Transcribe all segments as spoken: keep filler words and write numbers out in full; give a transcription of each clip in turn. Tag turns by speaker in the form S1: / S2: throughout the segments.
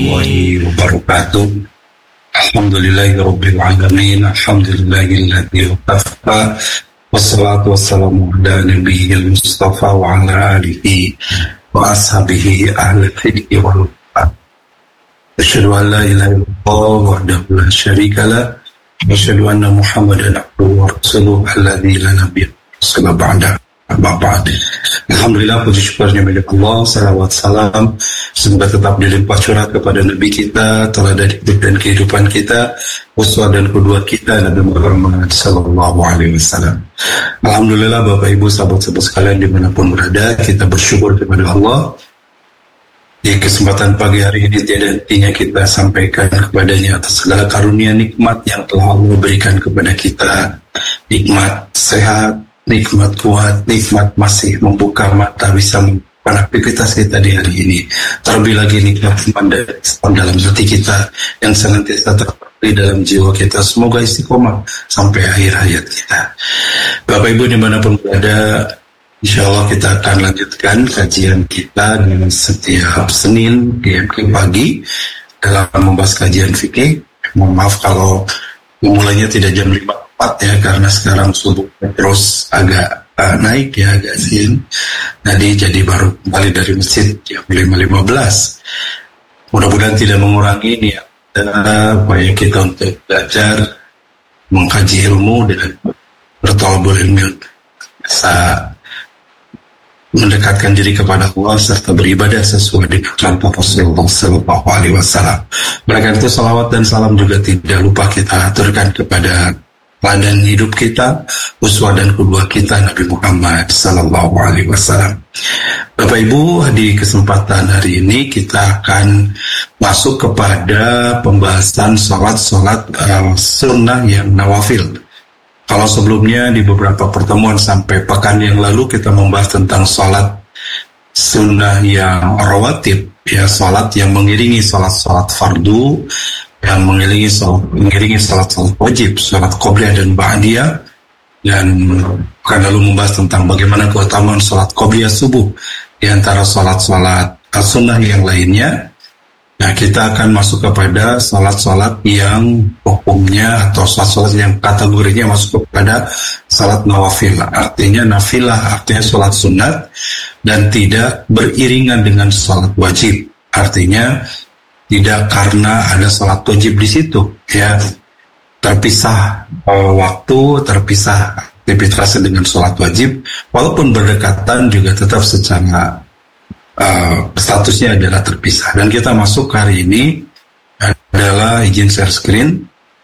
S1: warahmatullahi wabarakatuh. Alhamdulillahirabbil alamin. Alhamdulillahilladzi wafaqa. Wassalatu wassalamu ala nabiyyil mustafa wa ala alihi wa ashabihi ahli sidqi wal wafa. Asyhadu an la ilaha illallah wahdahu la syarika lah wa asyhadu anna Muhammadan abduhu wa rasuluhu alladzi la nabiyya ba'da. Alhamdulillah, puji syukurnya milik Allah, salawat salam semoga tetap dilimpah curah kepada Nabi kita, teladan hidup dan kehidupan kita, uswah dan kedua kita, Nabi Muhammad sallallahu alaihi wasallam. Alhamdulillah, Bapak Ibu sahabat-sahabat sekalian dimanapun berada, kita bersyukur kepada Allah. Di kesempatan pagi hari ini tiada hentinya kita sampaikan kepadanya atas segala karunia nikmat yang telah Allah berikan kepada kita, nikmat sehat, nikmat kuat, nikmat masih membuka mata, bisa melakukan aktivitas kita di hari ini. Terlebih lagi nikmat iman dalam hati kita yang senantiasa terpatri dalam jiwa kita. Semoga istiqomah sampai akhir hayat kita. Bapak Ibu dimanapun berada, insya Allah kita akan lanjutkan kajian kita dengan setiap Senin di M K pagi dalam membahas kajian fikih. Mohon maaf kalau memulainya tidak jam lima ya, karena sekarang subuh terus agak uh, naik ya, agak siang. Tadi jadi baru kembali dari masjid jam lima lima belas. Mudah-mudahan tidak mengurangi ini ya, upaya kita untuk belajar, mengkaji ilmu dan bertolabul ilmi, bisa mendekatkan diri kepada Allah serta beribadah sesuai dengan contoh Rasulullah Sallallahu Alaihi Wasallam. Mereka itu salawat dan salam juga tidak lupa kita aturkan kepada teladan hidup kita, uswah dan kedua kita, Nabi Muhammad Sallallahu Alaihi Wasallam. Bapak Ibu, di kesempatan hari ini kita akan masuk kepada pembahasan sholat-sholat uh, sunnah yang nawafil. Kalau sebelumnya di beberapa pertemuan sampai pekan yang lalu kita membahas tentang sholat sunnah yang rawatib, ya, sholat yang mengiringi sholat-sholat fardu, yang mengiringi sholat, mengiringi sholat-sholat wajib, sholat qobliyah dan ba'diyah, dan bukan lalu membahas tentang bagaimana keutamaan sholat qobliyah subuh di antara sholat-sholat sunnah yang lainnya. Nah, kita akan masuk kepada sholat-sholat yang hukumnya atau sholat-sholat yang kategorinya masuk kepada sholat nawafil. Artinya nafilah, artinya sholat sunat dan tidak beriringan dengan sholat wajib. Artinya tidak karena ada sholat wajib di situ, ya, terpisah uh, waktu, terpisah aktivitasnya dengan sholat wajib, walaupun berdekatan juga tetap secara uh, statusnya adalah terpisah. Dan kita masuk hari ini adalah izin share screen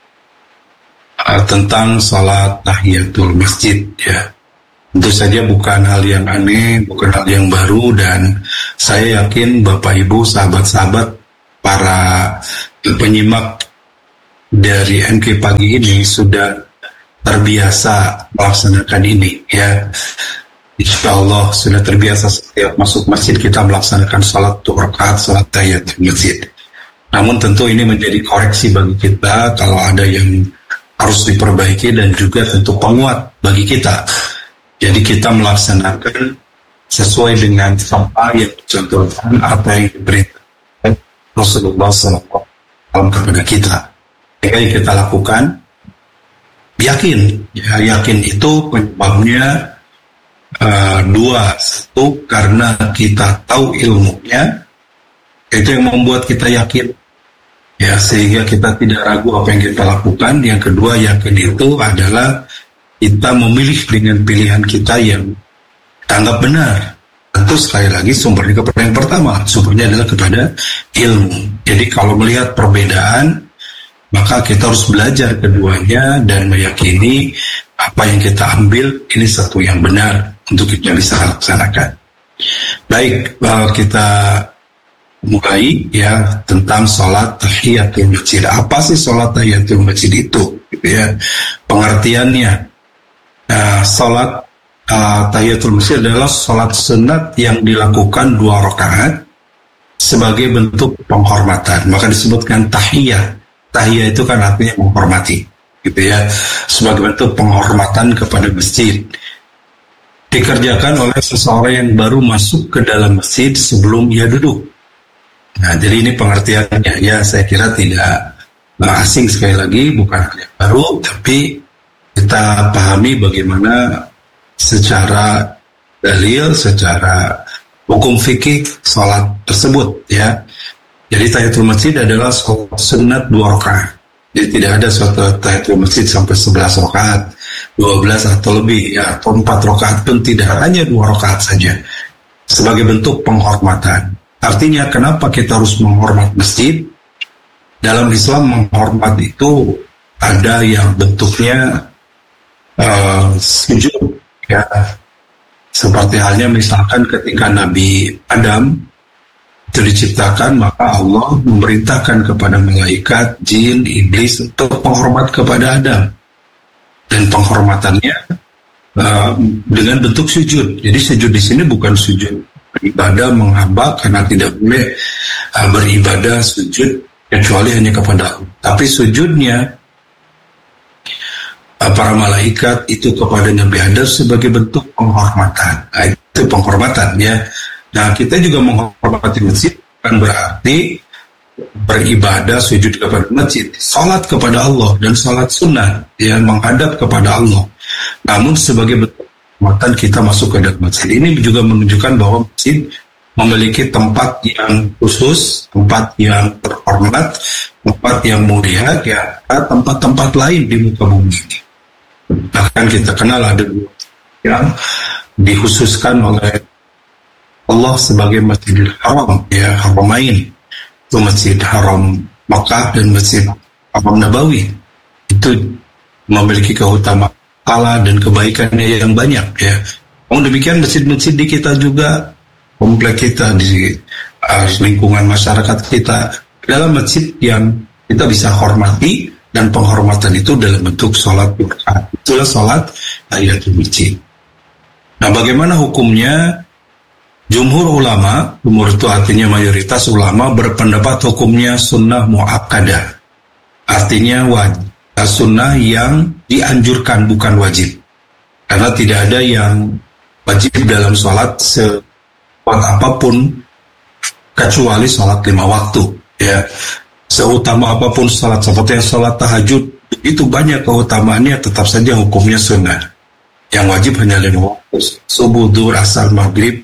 S1: uh, tentang sholat tahiyatul masjid, ya. Tentu saja bukan hal yang aneh, bukan hal yang baru, dan saya yakin Bapak Ibu, sahabat-sahabat, para penyimak dari M K pagi ini sudah terbiasa melaksanakan ini, ya. Insya Allah sudah terbiasa setiap masuk masjid kita melaksanakan salat dua rakaat, salat tahiyatul masjid. Namun tentu ini menjadi koreksi bagi kita kalau ada yang harus diperbaiki dan juga tentu penguat bagi kita. Jadi kita melaksanakan sesuai dengan apa yang dicontohkan, apa yang diberitakan Rasulullah shallallahu alaihi wasallam kepada kita. Yang kita lakukan, yakin, ya, yakin itu penyebabnya uh, dua. Satu, karena kita tahu ilmunya, itu yang membuat kita yakin, ya, sehingga kita tidak ragu apa yang kita lakukan. Yang kedua, yakin itu adalah kita memilih dengan pilihan kita yang anggap benar. Tentu sekali lagi sumbernya kepada yang pertama, sumbernya adalah kepada ilmu. Jadi kalau melihat perbedaan, maka kita harus belajar keduanya dan meyakini apa yang kita ambil ini satu yang benar untuk kita bisa laksanakan. Baik, kita mulai ya tentang sholat tahiyatul masjid. Apa sih sholat tahiyatul masjid itu? Gitu ya. Pengertiannya, nah, sholat Uh, tahiyatul masjid adalah sholat sunat yang dilakukan dua rakaat sebagai bentuk penghormatan. Maka disebutkan tahiyah. Tahiyah itu kan artinya menghormati, gitu ya, sebagai bentuk penghormatan kepada masjid. Dikerjakan oleh seseorang yang baru masuk ke dalam masjid sebelum ia duduk. Nah, jadi ini pengertiannya ya, saya kira tidak asing, sekali lagi bukan hal yang baru, tapi kita pahami bagaimana secara dalil, secara hukum fikih sholat tersebut ya. Jadi tahiyatul masjid adalah sholat sunat dua rakaat. Jadi tidak ada suatu tahiyatul masjid sampai sebelas rakaat, dua belas atau lebih ya, atau empat rakaat pun tidak, hanya dua rakaat saja sebagai bentuk penghormatan. Artinya kenapa kita harus menghormat masjid? Dalam Islam menghormat itu ada yang bentuknya uh, sujud ya. Seperti halnya misalkan ketika Nabi Adam itu diciptakan, maka Allah memerintahkan kepada malaikat, jin, iblis untuk menghormat kepada Adam. Dan penghormatannya uh, dengan bentuk sujud. Jadi sujud di sini bukan sujud beribadah menghamba, karena tidak boleh uh, beribadah sujud kecuali hanya kepada Allah. Tapi sujudnya uh, para malaikat itu kepada Nabi Adam sebagai bentuk penghormatan. Nah, itu penghormatan ya. Nah, kita juga menghormati masjid bukan berarti beribadah sujud kepada masjid. Salat kepada Allah dan salat sunnah yang menghadap kepada Allah. Namun sebagai bentuk penghormatan kita masuk ke dalam masjid. Ini juga menunjukkan bahwa masjid memiliki tempat yang khusus, tempat yang terhormat, tempat yang mulia, ya, tempat-tempat lain di muka bumi. Bahkan kita kenal ada dua yang dikhususkan oleh Allah sebagai Masjidil Haram, ya, Haramain. Itu Masjid Haram Makkah dan Masjid Haram Nabawi. Itu memiliki keutamaan Allah dan kebaikannya yang banyak ya. Namun demikian masjid-masjid di kita juga, komplek kita, di uh, lingkungan masyarakat kita, dalam masjid yang kita bisa hormati, dan penghormatan itu dalam bentuk sholat berkat. Itulah sholat tahiyatul masjid. Nah, bagaimana hukumnya? Jumhur ulama, jumhur itu artinya mayoritas ulama, berpendapat hukumnya sunnah muakkadah. Artinya wajib. Sunnah yang dianjurkan, bukan wajib. Karena tidak ada yang wajib dalam sholat sekuat apapun kecuali sholat lima waktu ya. Seutama apapun sholat, seperti yang sholat tahajud, itu banyak keutamaannya, tetap saja hukumnya sunnah. Yang wajib hanya lima waktu: subuh, duhur, asar, maghrib,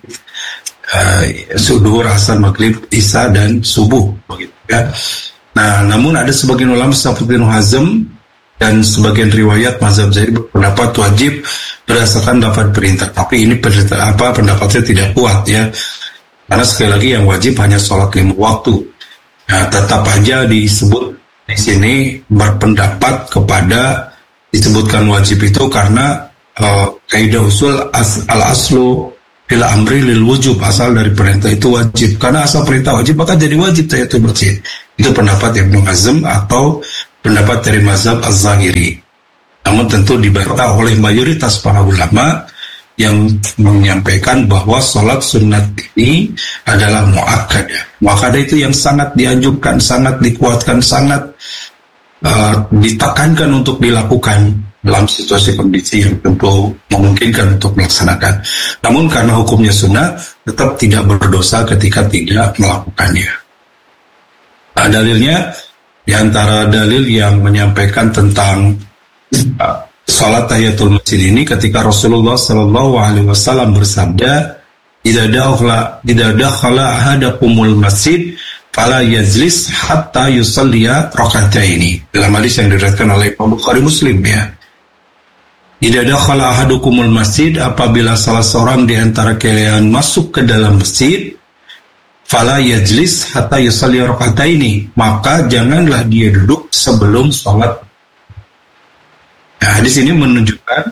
S1: uh, subuh, asar, maghrib, isya, dan subuh begitu ya. Nah, namun ada sebagian ulama seperti Ibnu Hazm dan sebagian riwayat mazhab Zahiri berpendapat wajib berdasarkan lafaz perintah. Tapi ini apa pendapatnya tidak kuat ya. Karena sekali lagi yang wajib hanya sholat lima waktu. Nah, tetap aja disebut di sini berpendapat kepada disebutkan wajib itu karena uh, kaidah usul as, al aslu fil amri lil wujub, asal dari perintah itu wajib. Karena asal perintah wajib maka jadi wajib tahiyatul masjid. Itu pendapat Ibnu Hazm atau pendapat dari mazhab Az-Zahiri. Namun tentu dibantah oleh mayoritas para ulama yang menyampaikan bahwa sholat sunat ini adalah muakkadah. Muakkadah itu yang sangat dianjurkan, sangat dikuatkan, sangat uh, ditekankan untuk dilakukan dalam situasi kondisi yang tentu memungkinkan untuk melaksanakan. Namun karena hukumnya sunnah, tetap tidak berdosa ketika tidak melakukannya. Nah, dalilnya, di antara dalil yang menyampaikan tentang uh, salat tahiyatul masjid ini, ketika Rasulullah Shallallahu Alaihi Wasallam bersabda, "Idza dakhala idza dakhala ahadakumul masjid, fala yajlis hatta yusalliya raka'ataini." Dalam hadis yang diriwayatkan oleh Imam Bukhari Muslim ya. "Idza dakhala ahadukumul masjid," apabila salah seorang di antara kalian masuk ke dalam masjid, fala yajlis hatta yusalli raka'ataini, maka janganlah dia duduk sebelum sholat. Nah, hadis ini menunjukkan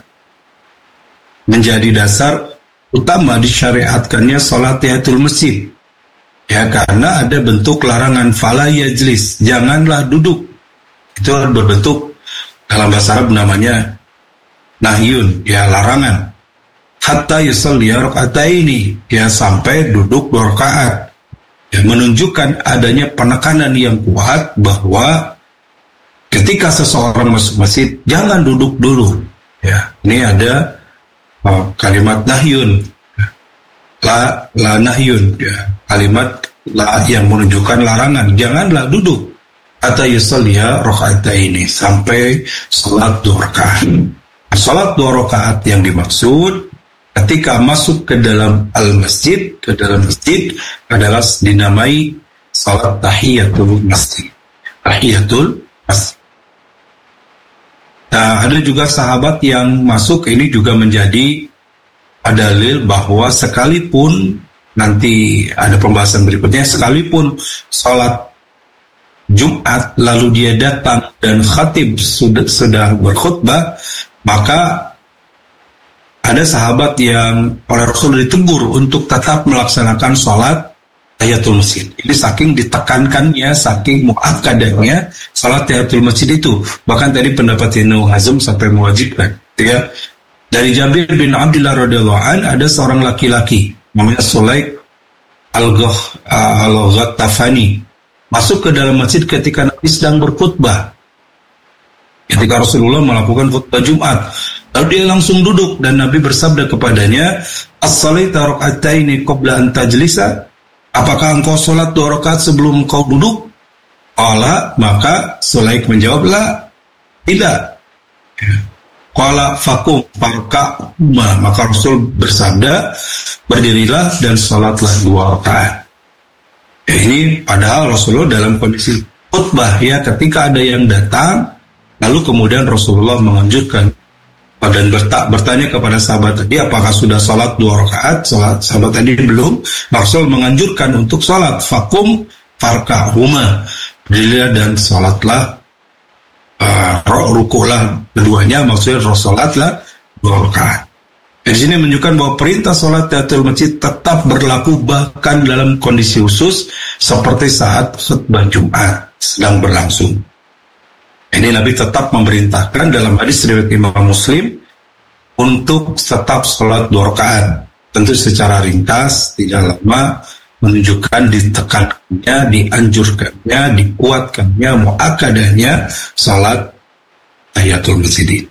S1: menjadi dasar utama disyariatkannya sholat tahiyatul masjid. Ya, karena ada bentuk larangan, fala yajlis, janganlah duduk. Itu berbentuk dalam bahasa Arab namanya nahyun, ya larangan. Hatta yusalli raka'ataini, ya sampai duduk dua rakaat. Ya, menunjukkan adanya penekanan yang kuat bahwa ketika seseorang masuk masjid jangan duduk dulu. Ya, ini ada uh, kalimat nahyun, la la nahyun, ya, kalimat lah yang menunjukkan larangan. Janganlah duduk atau yusalliya raka'ataini, sampai salat dua rakaat. Salat dua rakaat yang dimaksud ketika masuk ke dalam al-masjid, ke dalam masjid adalah dinamai salat tahiyatul masjid. Tahiyatul masjid. Nah, ada juga sahabat yang masuk, ini juga menjadi dalil bahwa sekalipun nanti ada pembahasan berikutnya, sekalipun salat Jumat lalu dia datang dan khatib sudah sedang berkhutbah, maka ada sahabat yang oleh Rasul ditegur untuk tetap melaksanakan sholat tahiyatul masjid. Ini saking ditekankannya, saking muakkadannya sholat tahiyatul masjid itu. Bahkan tadi pendapat Ibnu Hazm sampai mewajibkan. Ya. Dari Jabir bin Abdullah radhiyallahu an, ada seorang laki-laki namanya Sulaik al-Ghattafani masuk ke dalam masjid ketika Nabi sedang berkhutbah. Ketika Rasulullah melakukan khutbah Jumat, lalu dia langsung duduk dan Nabi bersabda kepadanya, "As-salaita raka'ataini qabla an tajlisa?" Apakah engkau salat dua rakaat sebelum engkau duduk? Qala, maka Sulaik menjawab, "La, tidak." Qala faqum farka'huma, maka Rasul bersabda, "Berdirilah dan salatlah dua rakaat." Ya, ini padahal Rasulullah dalam kondisi khutbah, ya, ketika ada yang datang. Lalu kemudian Rasulullah menganjurkan dan bertanya kepada sahabat tadi, apakah sudah sholat dua rakaat? Sholat sahabat tadi belum. Rasul menganjurkan untuk sholat. Fakum farka'huma, berdirilah dan sholatlah, uh, rukulah keduanya, maksudnya sholatlah dua rakaat. Di sini menunjukkan bahwa perintah sholat tahiyatul masjid tetap berlaku bahkan dalam kondisi khusus seperti saat khutbah Jumat sedang berlangsung. Ini Nabi tetap memerintahkan dalam hadis riwayat Imam Muslim untuk tetap sholat dua rakaat. Tentu secara ringkas, tidak lama, menunjukkan ditekankannya, dianjurkannya, dikuatkannya, muakadahnya sholat tahiyatul masjid.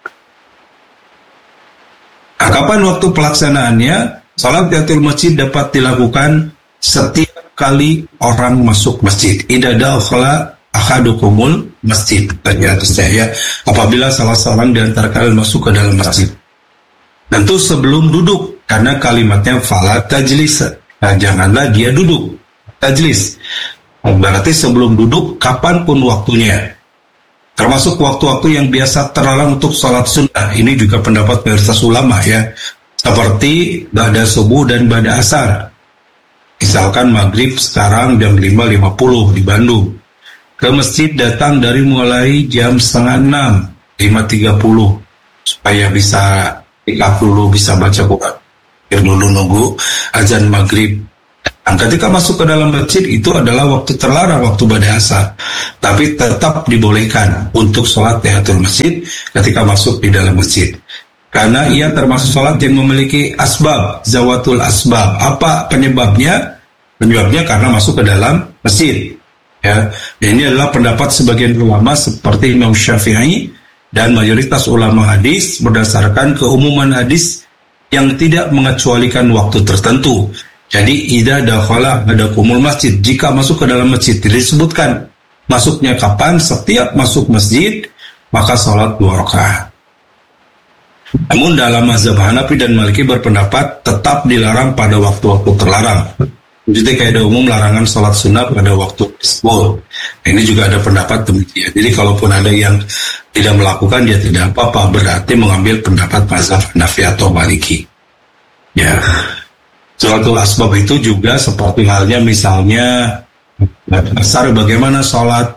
S1: Nah, kapan waktu pelaksanaannya? Sholat tahiyatul masjid dapat dilakukan setiap kali orang masuk masjid. Idza dakhala ahadukumul masjid, ternyata saya apabila salah seorang di antara kalian masuk ke dalam masjid. Tentu sebelum duduk, karena kalimatnya fala tajlis, nah, janganlah dia duduk, tajlis. Berarti sebelum duduk, kapanpun waktunya. Termasuk waktu-waktu yang biasa terlarang untuk sholat sunnah. Ini juga pendapat mayoritas ulama, ya. Seperti ba'da subuh dan ba'da asar. Misalkan maghrib sekarang jam lima lima puluh di Bandung. Ke masjid datang dari mulai jam setengah enam, lima tiga puluh, supaya bisa ikaf dulu, bisa baca Quran. Biar dulu nunggu azan maghrib. Dan ketika masuk ke dalam masjid itu adalah waktu terlarang, waktu ba'da asar. Tapi tetap dibolehkan untuk sholat tahiyatul masjid ketika masuk di dalam masjid. Karena ia termasuk sholat yang memiliki asbab, zawatul asbab. Apa penyebabnya? Penyebabnya karena masuk ke dalam masjid. Ya, dan ini adalah pendapat sebagian ulama seperti Imam Syafi'i dan mayoritas ulama hadis berdasarkan keumuman hadis yang tidak mengecualikan waktu tertentu. Jadi idza dakhala ahadakumul masjid, jika masuk ke dalam masjid, tidak disebutkan masuknya kapan. Setiap masuk masjid maka sholat dua rakaat. Namun dalam mazhab Hanafi dan Maliki berpendapat tetap dilarang pada waktu-waktu terlarang. Jadi kayak ada umum larangan sholat sunnah pada waktu tersebut. Ini juga ada pendapat demikian. Jadi kalaupun ada yang tidak melakukan, dia tidak apa-apa, berarti mengambil pendapat mazhab Hanafi atau Maliki. Ya, sholatul asbab itu juga seperti halnya misalnya dasar bagaimana sholat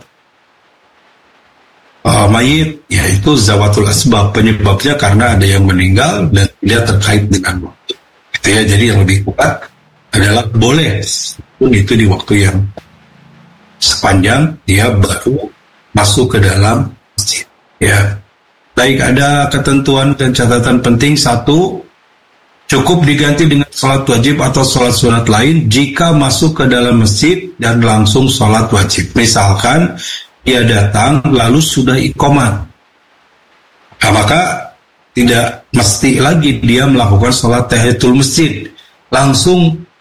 S1: uh, mayit, yaitu zawatul asbab, penyebabnya karena ada yang meninggal dan dia terkait dengan waktu. Gitu ya, jadi yang lebih kuat adalah boleh pun itu di waktu yang sepanjang dia baru masuk ke dalam masjid. Ya, baik, ada ketentuan dan catatan penting. Satu, cukup diganti dengan sholat wajib atau sholat sunat lain jika masuk ke dalam masjid dan langsung sholat wajib. Misalkan dia datang lalu sudah iqamah, nah, maka tidak mesti lagi dia melakukan sholat tahiyatul masjid, langsung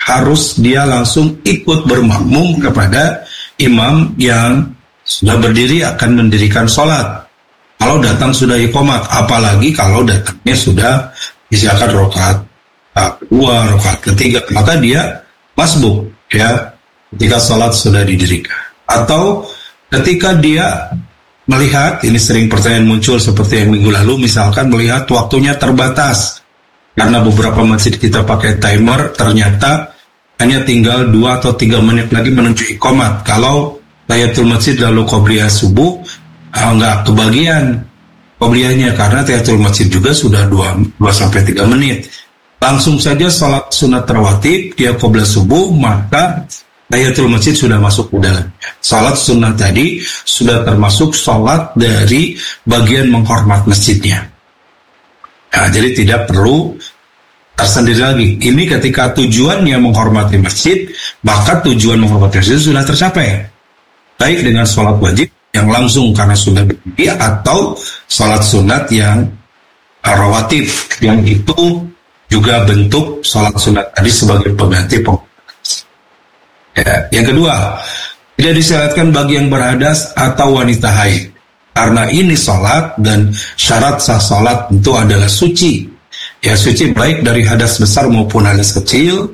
S1: harus dia langsung ikut bermakmum kepada imam yang sudah berdiri akan mendirikan sholat. Kalau datang sudah iqamat, apalagi kalau datangnya sudah misalkan rakaat kedua, rakaat ketiga, maka dia masbuk ya ketika sholat sudah didirikan. Atau ketika dia melihat, ini sering pertanyaan muncul seperti yang minggu lalu, misalkan melihat waktunya terbatas karena beberapa masjid kita pakai timer, ternyata hanya tinggal dua atau tiga menit lagi menuju iqamat. Kalau tahiyatul masjid lalu qobliyah subuh, enggak kebagian qobliyahnya karena tahiyatul masjid juga sudah dua sampai tiga menit. Langsung saja sholat sunat rawatib, dia qobliyah subuh, maka tahiyatul masjid sudah masuk ke dalamnya. Sholat sunnah tadi sudah termasuk sholat dari bagian menghormat masjidnya. Nah, jadi tidak perlu tersendiri lagi. Ini ketika tujuannya menghormati masjid, maka tujuan menghormati masjid sudah tercapai. Baik dengan sholat wajib yang langsung karena sudah berdiri, atau sholat sunat yang rawatib, yang itu juga bentuk sholat sunat tadi sebagai pengganti penghormatan. Ya, yang kedua, tidak disyaratkan bagi yang berhadas atau wanita haid. Karena ini sholat dan syarat sah sholat itu adalah suci. Ya, suci baik dari hadas besar maupun hadas kecil,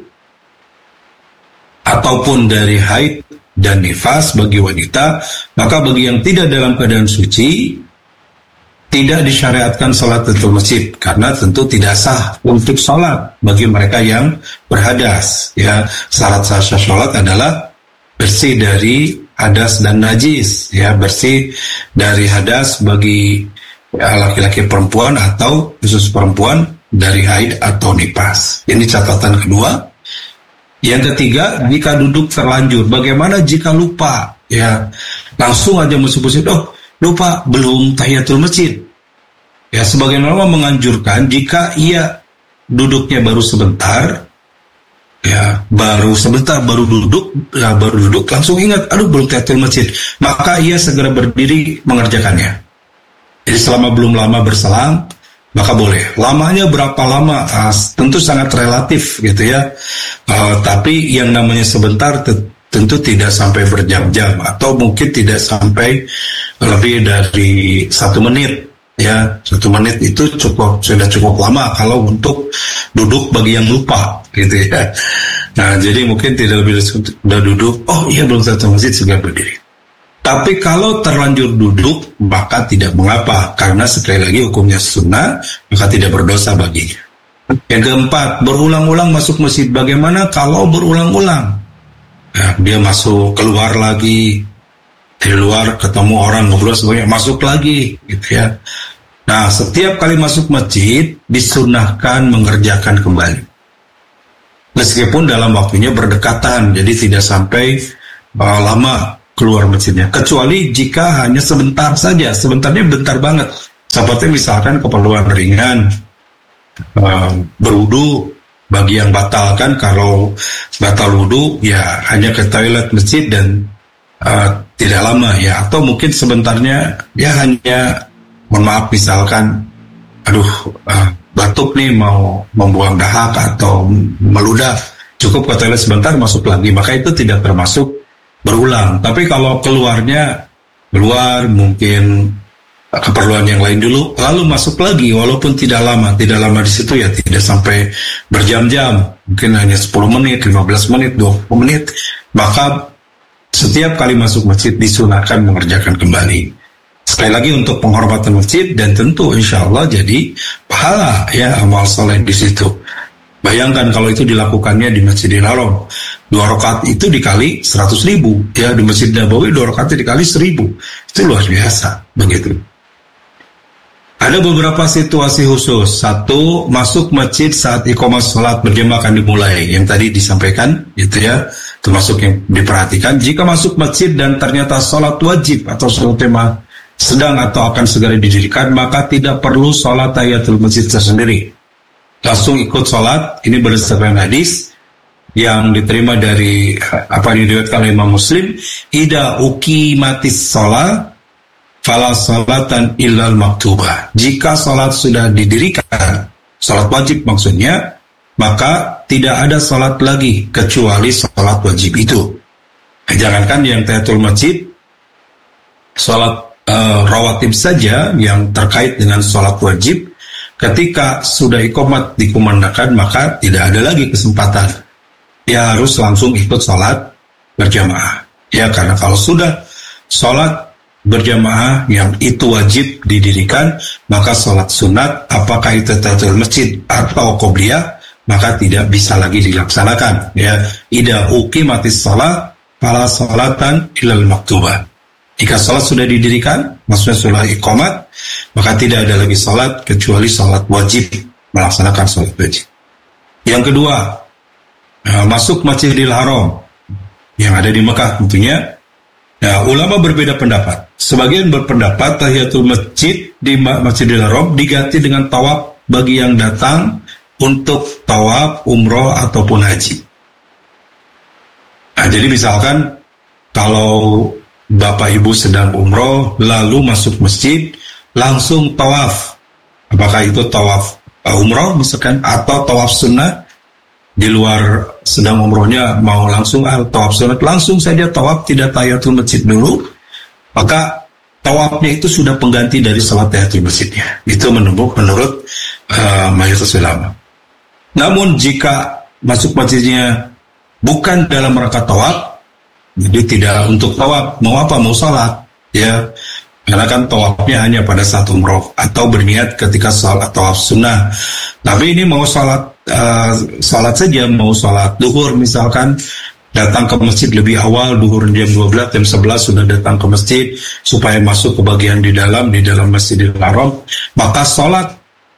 S1: ataupun dari haid dan nifas bagi wanita. Maka bagi yang tidak dalam keadaan suci, tidak disyariatkan sholat tahiyatul masjid, karena tentu tidak sah untuk sholat bagi mereka yang berhadas. Ya, syarat sah sholat adalah bersih dari hadas dan najis. Ya, bersih dari hadas bagi ya, laki-laki perempuan atau khusus perempuan dari haid atau nifas. Ini catatan kedua. Yang ketiga, jika duduk terlanjur, bagaimana jika lupa? Ya, langsung aja masuk-masuk, oh lupa belum tahiyatul masjid. Ya, sebagian ulama menganjurkan jika ia duduknya baru sebentar, ya baru sebentar baru duduk, ya, baru duduk langsung ingat, aduh belum tahiyatul masjid, maka ia segera berdiri mengerjakannya. Jadi selama belum lama berselang, maka boleh. Lamanya berapa lama? Uh, tentu sangat relatif gitu ya. Uh, tapi yang namanya sebentar te- tentu tidak sampai berjam-jam, atau mungkin tidak sampai lebih dari satu menit. Ya, satu menit itu cukup, sudah cukup lama kalau untuk duduk bagi yang lupa gitu ya. Nah, jadi mungkin tidak lebih sudah duduk, oh iya belum tahiyatul masjid segera berdiri. Tapi kalau terlanjur duduk, maka tidak mengapa, karena sekali lagi hukumnya sunnah, maka tidak berdosa baginya. Yang keempat, berulang-ulang masuk masjid. Bagaimana kalau berulang-ulang? Ya, dia masuk, keluar lagi, dari luar ketemu orang ngobrol semuanya, masuk lagi, gitu ya. Nah, setiap kali masuk masjid disunahkan mengerjakan kembali, meskipun dalam waktunya berdekatan, jadi tidak sampai uh, lama keluar masjidnya, kecuali jika hanya sebentar saja, sebentarnya bentar banget, seperti misalkan keperluan ringan, uh, berwudu. Bagi yang batalkan, kalau batal wudu ya hanya ke toilet masjid dan uh, tidak lama ya, atau mungkin sebentarnya ya hanya, mohon maaf misalkan, aduh uh, batuk nih mau membuang dahak atau meludah, cukup ke toilet sebentar masuk lagi, maka itu tidak termasuk berulang. Tapi kalau keluarnya keluar mungkin keperluan yang lain dulu, lalu masuk lagi, walaupun tidak lama, tidak lama di situ ya tidak sampai berjam-jam, mungkin hanya sepuluh menit, lima belas menit, dua puluh menit, maka setiap kali masuk masjid disunahkan mengerjakan kembali. Sekali lagi untuk penghormatan masjid, dan tentu insya Allah jadi pahala ya amal soleh di situ. Bayangkan kalau itu dilakukannya di Masjidil Haram, dua rakaat itu dikali seratus ribu, ya di Masjid Nabawi dua rakaat dikali seribu, itu luar biasa begitu. Ada beberapa situasi khusus. Satu, masuk masjid saat iqamah sholat berjamaah akan dimulai, yang tadi disampaikan gitu ya, termasuk yang diperhatikan. Jika masuk masjid dan ternyata sholat wajib atau sholat tema sedang atau akan segera didirikan, maka tidak perlu sholat tahiyatul masjid tersendiri, langsung ikut sholat. Ini berdasarkan hadis yang diterima dari apa yang diriwayatkan oleh Imam Muslim, ida uqimatis sholat fala sholatan illal maktubah. Jika sholat sudah didirikan, sholat wajib maksudnya, maka tidak ada sholat lagi kecuali sholat wajib itu. Jangankan yang tahiyatul masjid, sholat uh, rawatib saja yang terkait dengan sholat wajib, ketika sudah iqamat dikumandangkan maka tidak ada lagi kesempatan. Dia harus langsung ikut sholat berjamaah. Ya, karena kalau sudah sholat berjamaah yang itu wajib didirikan, maka sholat sunat, apakah itu tahiyatul masjid atau qobliyah, maka tidak bisa lagi dilaksanakan. Ya, idza uqimatis shalah fala sholatan illal maktubah. Jika sholat sudah didirikan, maksudnya sudah iqamat, maka tidak ada lagi sholat kecuali sholat wajib, melaksanakan sholat wajib. Yang kedua, masuk Masjidil Haram yang ada di Mekah tentunya. Ya, ulama berbeda pendapat. Sebagian berpendapat tahiyatul masjid di Masjidil Haram diganti dengan tawaf bagi yang datang untuk tawaf, umroh ataupun haji. Nah, jadi misalkan kalau Bapak Ibu sedang umroh lalu masuk masjid langsung tawaf, apakah itu tawaf uh, umroh misalkan atau tawaf sunnah, di luar sedang umrohnya mau langsung ah, tawaf sunat, langsung saja tawaf, tidak tahiyatul masjid dulu, maka tawafnya itu sudah pengganti dari salat tahiyatul masjidnya. Itu menurut menurut uh, mayoritas ulama. Namun jika masuk masjidnya bukan dalam rangka tawaf, jadi tidak untuk tawaf, mau apa, mau salat, ya, karena kan tawafnya hanya pada saat umroh atau berniat ketika salat tawaf sunnah. Tapi ini mau salat Uh, salat saja, mau salat duhur misalkan, datang ke masjid lebih awal, duhur jam dua belas, jam sebelas sudah datang ke masjid supaya masuk ke bagian di dalam, di dalam Masjidil Haram, maka salat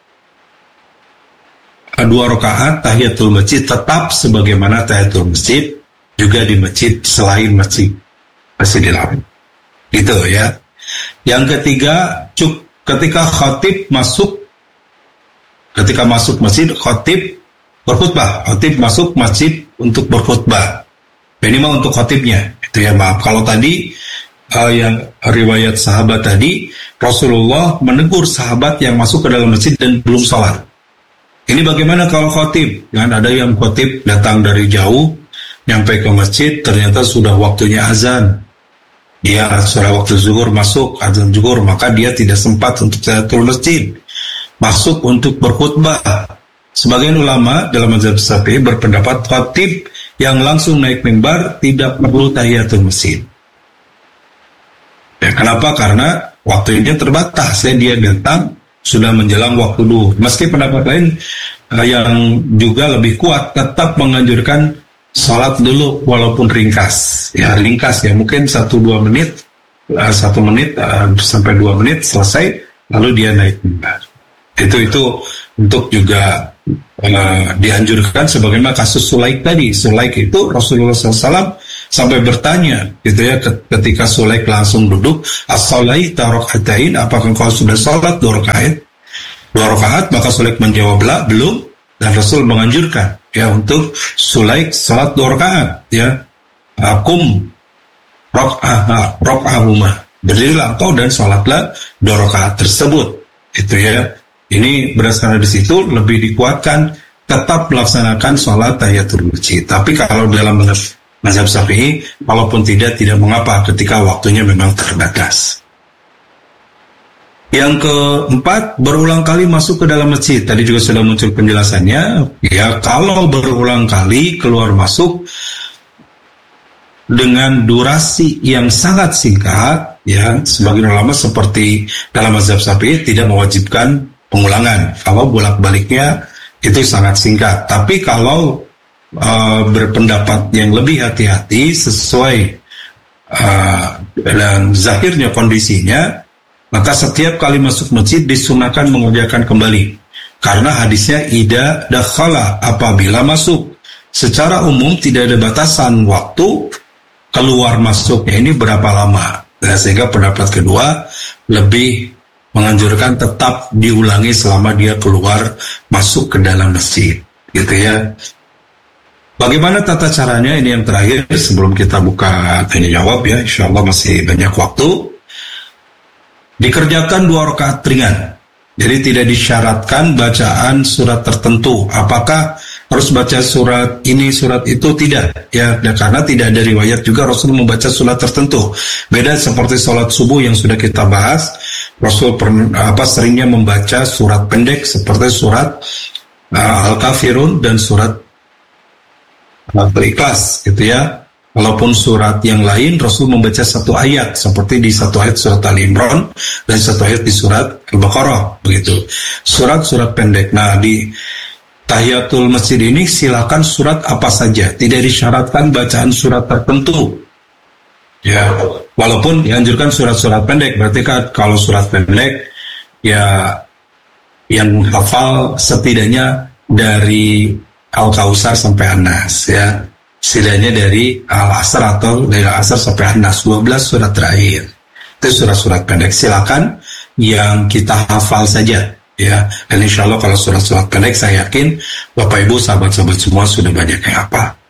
S1: dua rakaat tahiyatul masjid tetap sebagaimana tahiyatul masjid juga di masjid selain masjid Masjidil Haram. Gitu ya. Yang ketiga, cuk, ketika khatib masuk ketika masuk masjid, khatib berkhutbah, khatib masuk masjid untuk berkhutbah. Ini mah untuk khatibnya, itu ya, maaf. Kalau tadi uh, yang riwayat sahabat tadi, Rasulullah menegur sahabat yang masuk ke dalam masjid dan belum sholat. Ini bagaimana kalau khatib? Jangan ada yang khatib datang dari jauh, nyampe ke masjid, ternyata sudah waktunya azan. Dia sudah waktu zuhur masuk, azan zuhur, maka dia tidak sempat untuk tahiyatul masjid, masuk untuk berkhutbah. Sebagian ulama dalam mazhab Syafi'i berpendapat khatib yang langsung naik mimbar tidak perlu tahiyatul masjid. Ya, kenapa? Karena waktunya terbatas. Ya, dia datang sudah menjelang waktu duhur. Meski pendapat lain uh, yang juga lebih kuat tetap menganjurkan salat dulu walaupun ringkas. Ya, ringkas ya, mungkin satu dua menit, uh, satu menit uh, sampai dua menit selesai, lalu dia naik mimbar. Itu itu untuk juga uh, dianjurkan, sebagaimana kasus Sulaik tadi. Sulaik itu Rasulullah shallallahu alaihi wasallam sampai bertanya gitu ya, ketika Sulaik langsung duduk, as-shalaita raka'atain, apakah engkau sudah salat dua rakaat? Dua rakaat, maka Sulaik menjawab la, belum, dan Rasul menganjurkan ya untuk Sulaik salat dua rakaat ya. Akum raka'ah raka'ahuma, berdirilah engkau dan salatlah dua rakaat tersebut. Itu ya. Ini berdasarkan di situ lebih dikuatkan tetap melaksanakan sholat tahiyatul masjid. Tapi kalau dalam mazhab Syafi'i, walaupun tidak tidak mengapa ketika waktunya memang terbatas. Yang keempat, berulang kali masuk ke dalam masjid. Tadi juga sudah muncul penjelasannya. Ya, kalau berulang kali keluar masuk dengan durasi yang sangat singkat, ya, sebagian ulama seperti dalam mazhab Syafi'i tidak mewajibkan pengulangan. Kalau bolak-baliknya itu sangat singkat. Tapi kalau uh, berpendapat yang lebih hati-hati sesuai uh, dan zahirnya kondisinya, maka setiap kali masuk masjid disunahkan mengerjakan kembali. Karena hadisnya ida dakhala, apabila masuk. Secara umum tidak ada batasan waktu keluar masuknya ini berapa lama. Nah, sehingga pendapat kedua lebih menganjurkan tetap diulangi selama dia keluar masuk ke dalam masjid, gitu ya. Bagaimana tata caranya? Ini yang terakhir sebelum kita buka tanya jawab ya, insya Allah masih banyak waktu. Dikerjakan dua rakaat ringan, jadi tidak disyaratkan bacaan surat tertentu. Apakah harus baca surat ini, surat itu, tidak. Ya, dan karena tidak ada riwayat juga Rasul membaca surat tertentu. Beda seperti sholat subuh yang sudah kita bahas, Rasul per, apa seringnya membaca surat pendek seperti surat uh, Al-Kafirun dan surat Al-Ikhlas, gitu ya. Walaupun surat yang lain Rasul membaca satu ayat, seperti di satu ayat surat Al-Imran dan satu ayat di surat Al-Baqarah, begitu. Surat-surat pendek. Nah, di Tahiyatul Masjid ini silakan surat apa saja, tidak disyaratkan bacaan surat tertentu. Ya, walaupun dianjurkan surat-surat pendek, berarti kan kalau surat pendek ya yang hafal setidaknya dari Al-Kausar sampai An-Nas, ya. Setidaknya dari Al-Asr atau dari Al-Asr sampai An-Nas, dua belas surat terakhir. Itu surat-surat pendek. Silakan yang kita hafal saja, ya. Dan insya Allah kalau surat-surat pendek, saya yakin Bapak Ibu sahabat-sahabat semua sudah banyak yang hafal.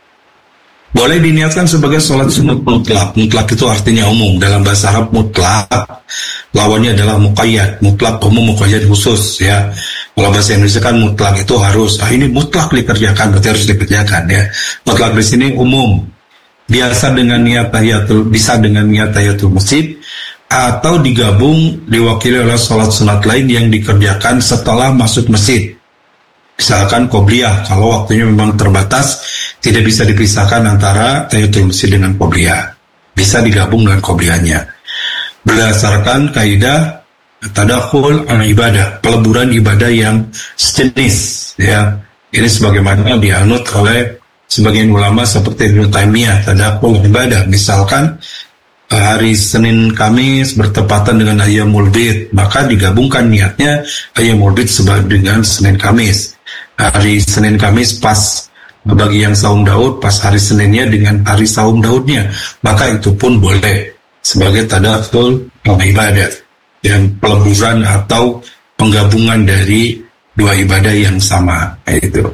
S1: Boleh diniatkan sebagai sholat sunat mutlak. Mutlak itu artinya umum. Dalam bahasa Arab mutlak lawannya adalah muqayyad. Mutlak umum, muqayyad khusus, ya. Kalau bahasa Indonesia kan mutlak itu harus, ah ini mutlak dikerjakan, berarti harus dikerjakan, ya. Mutlak di sini umum. Biasa dengan niat tahiyatul, bisa dengan niat tahiyatul masjid, atau digabung diwakili oleh sholat sunat lain yang dikerjakan setelah masuk masjid. Misalkan qobliyah, kalau waktunya memang terbatas, tidak bisa dipisahkan antara tahiyatul masjid dengan qobliyah. Bisa digabung dengan qobliyahnya. Berdasarkan kaidah tadakhul al-ibadah, peleburan ibadah yang sejenis, ya. Ini sebagaimana dianut oleh sebagian ulama seperti Ibnu Taimiyah, tadakhul ibadah. Misalkan hari Senin Kamis bertepatan dengan Ayyamul Bid, maka digabungkan niatnya Ayyamul Bid sebagai dengan Senin Kamis. Hari Senin Kamis pas bagi yang saum Daud, pas hari Seninnya dengan hari saum Daudnya, maka itu pun boleh sebagai tadakhul ibadah, yang peleburan atau penggabungan dari dua ibadah yang sama. Itu.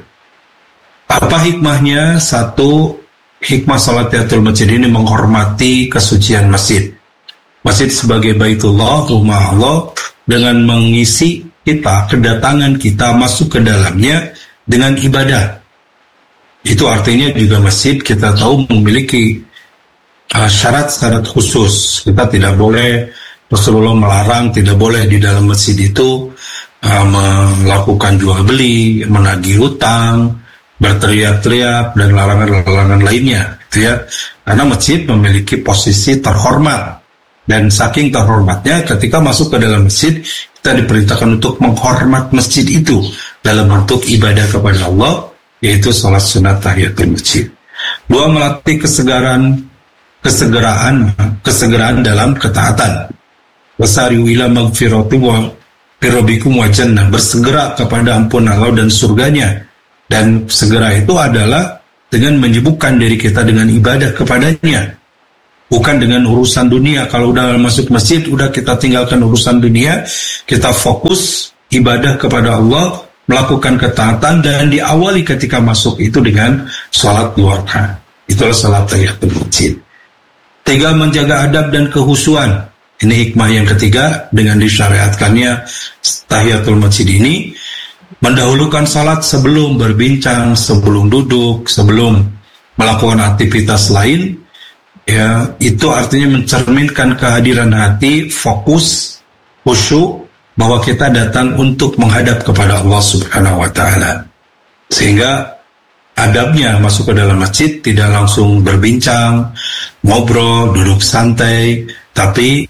S1: Apa hikmahnya? Satu, hikmah salat tahiyatul masjid ini menghormati kesucian masjid. Masjid sebagai Baitullah, rumah Allah, dengan mengisi kita, kedatangan kita masuk ke dalamnya dengan ibadah. Itu artinya juga masjid kita tahu memiliki uh, syarat-syarat khusus. Kita tidak boleh, Rasulullah melarang, tidak boleh di dalam masjid itu uh, melakukan jual beli, menagih hutang, berteriak-teriak, dan larangan-larangan lainnya, gitu ya. Karena masjid memiliki posisi terhormat. Dan saking terhormatnya, ketika masuk ke dalam masjid, kita diperintahkan untuk menghormat masjid itu dalam bentuk ibadah kepada Allah, yaitu sholat sunat tahiyatul masjid. Dua, melatih kesegaran, kesegeraan, kesegeraan dalam ketaatan. Wasari'u ila magfirati wa birabbikum wa jannah, bersegera kepada ampunan Allah dan surganya. Dan segera itu adalah dengan menyibukkan diri kita dengan ibadah kepadanya, bukan dengan urusan dunia. Kalau udah masuk masjid, udah kita tinggalkan urusan dunia, kita fokus ibadah kepada Allah, melakukan ketaatan, dan diawali ketika masuk itu dengan sholat dua rakaat. Itulah sholat tahiyatul masjid. Tiga, menjaga adab dan kehusuan. Ini hikmah yang ketiga dengan disyariatkannya tahiyatul masjid ini. Mendahulukan salat sebelum berbincang, sebelum duduk, sebelum melakukan aktivitas lain, ya, itu artinya mencerminkan kehadiran hati, fokus, khusyuk, bahwa kita datang untuk menghadap kepada Allah Subhanahu wa Ta'ala. Sehingga adabnya masuk ke dalam masjid tidak langsung berbincang, ngobrol, duduk santai, tapi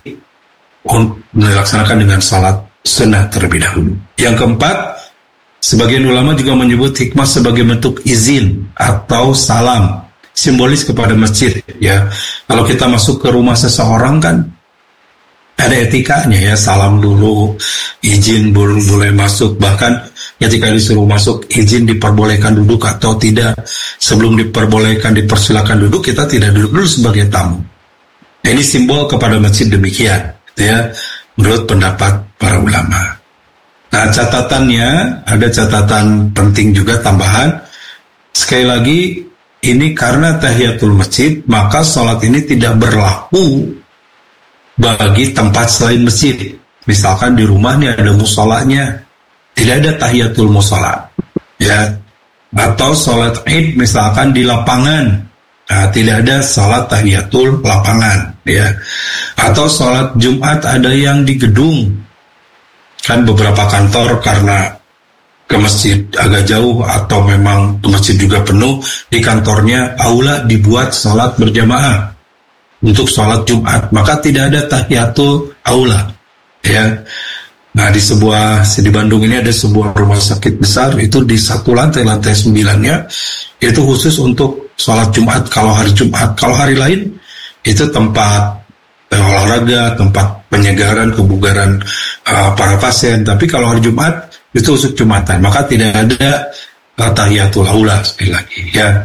S1: melaksanakan dengan salat sunnah terlebih dahulu. Yang keempat, sebagian ulama juga menyebut hikmah sebagai bentuk izin atau salam simbolis kepada masjid, ya. Kalau kita masuk ke rumah seseorang kan ada etikanya, ya, salam dulu, izin boleh, boleh masuk, bahkan ketika disuruh masuk izin diperbolehkan duduk atau tidak. Sebelum diperbolehkan dipersilakan duduk, kita tidak duduk dulu sebagai tamu. Nah, ini simbol kepada masjid demikian, ya, menurut pendapat para ulama. Nah, catatannya, ada catatan penting juga tambahan. Sekali lagi, ini karena tahiyatul masjid, maka sholat ini tidak berlaku bagi tempat selain masjid. Misalkan di rumahnya ada musolanya, tidak ada tahiyatul musola, ya. Atau sholat id misalkan di lapangan, nah, tidak ada sholat tahiyatul lapangan, ya. Atau sholat Jumat ada yang di gedung, kan beberapa kantor karena ke masjid agak jauh atau memang ke masjid juga penuh, di kantornya aula dibuat sholat berjamaah untuk sholat Jumat, maka tidak ada tahiyatul aula, ya. Nah, di sebuah di Bandung ini ada sebuah rumah sakit besar, itu di satu lantai, lantai sembilannya itu khusus untuk sholat Jumat kalau hari Jumat. Kalau hari lain itu tempat eh, olahraga, tempat penyegaran, kebugaran uh, para pasien. Tapi kalau hari Jumat itu khusus Jumatan, maka tidak ada uh, tahiyatul aula sekali lagi, ya.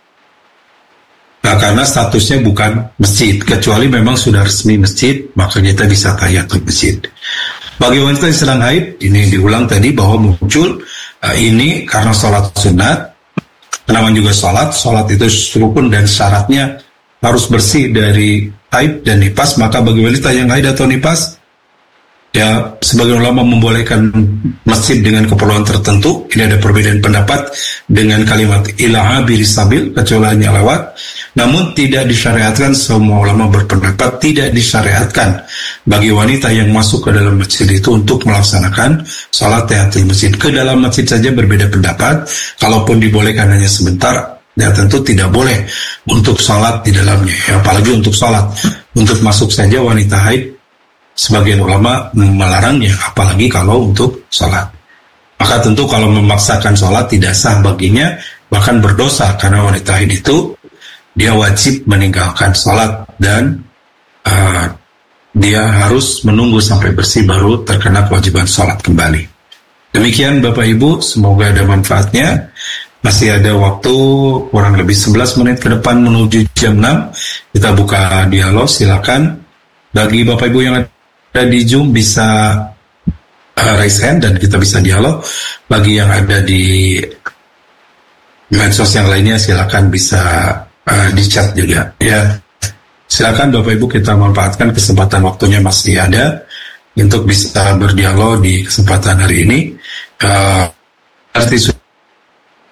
S1: Nah, karena statusnya bukan masjid, kecuali memang sudah resmi masjid, maka kita bisa tahiyatul masjid. Bagi wanita yang sedang haid, ini diulang tadi bahwa muncul uh, ini karena sholat sunat. Namanya juga sholat, sholat itu rukun dan syaratnya harus bersih dari haid dan nifas. Maka bagi wanita yang haid atau nifas, ya, sebagian ulama membolehkan masjid dengan keperluan tertentu. Ini ada perbedaan pendapat dengan kalimat ila abiri sabil, kecuali hanya lewat. Namun tidak disyariatkan, semua ulama berpendapat tidak disyariatkan bagi wanita yang masuk ke dalam masjid itu untuk melaksanakan salat tahiyatul masjid. Ke dalam masjid saja berbeda pendapat. Kalaupun dibolehkan hanya sebentar, ya tentu tidak boleh untuk salat di dalamnya, ya, apalagi untuk salat. Untuk masuk saja wanita haid sebagian ulama melarangnya, apalagi kalau untuk sholat. Maka tentu kalau memaksakan sholat tidak sah baginya, bahkan berdosa, karena wanita haid itu dia wajib meninggalkan sholat dan uh, dia harus menunggu sampai bersih baru terkena kewajiban sholat kembali. Demikian Bapak Ibu, semoga ada manfaatnya. Masih ada waktu kurang lebih sebelas menit ke depan menuju jam enam. Kita buka dialog, silakan. Bagi Bapak Ibu yang ada di Zoom bisa uh, raise hand dan kita bisa dialog. Bagi yang ada di medsos yang lainnya silakan bisa uh, di chat juga, ya. Silakan Bapak Ibu, kita manfaatkan kesempatan waktunya masih ada untuk bisa berdialog di kesempatan hari ini. Uh, arti